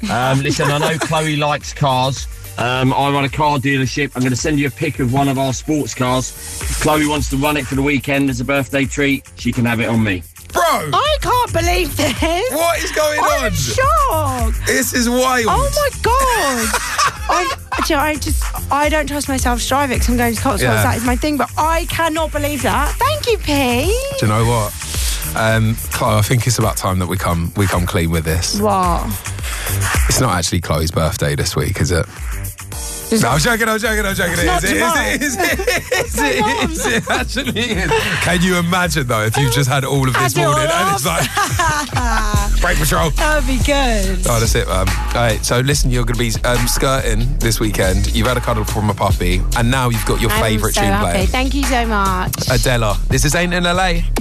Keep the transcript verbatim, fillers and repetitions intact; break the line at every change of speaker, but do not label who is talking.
Um, listen, I know Chloe likes cars. Um, I run a car dealership. I'm going to send you a pic of one of our sports cars. If Chloe wants to run it for the weekend as a birthday treat, she can have it on me.
Bro!
I can't believe this.
What is going
I'm
on?
shocked.
This is wild.
Oh my god. I, do you know, I just, I don't trust myself to drive it because I'm going to Cotswolds.
Yeah.
That is my thing, but I cannot believe that. Thank you, Pete.
Do you know what? Um, Chloe, I think it's about time that we come we come clean with this.
What?
It's not actually Chloe's birthday this week, is it?
Is
No,
it?
I'm joking, I'm joking, I'm joking.
It's
It
not
is, it is,
tomorrow.
it is, it is,
What's
it
going
is, it actually is. Can you imagine, though, if you've just had all of this
Had it all
morning and
off.
it's like, brake patrol.
That would be good.
Oh, that's it, man. All right, so listen, you're going to be um, skirting this weekend. You've had a cuddle from a puppy, and now you've got your
I'm
favourite
so
tune
happy.
playing.
Thank you so much.
Adela. This is Ain't in L A.